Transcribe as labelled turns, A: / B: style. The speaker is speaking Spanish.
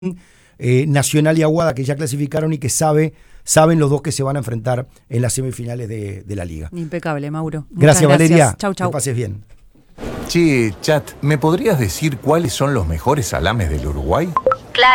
A: Nacional y Aguada, que ya clasificaron y que saben los dos que se van a enfrentar en las semifinales de la Liga.
B: Impecable, Mauro.
A: Gracias, Valeria.
B: Chau, chau.
A: Que pases bien.
C: Che, chat, ¿me podrías decir cuáles son los mejores salames del Uruguay?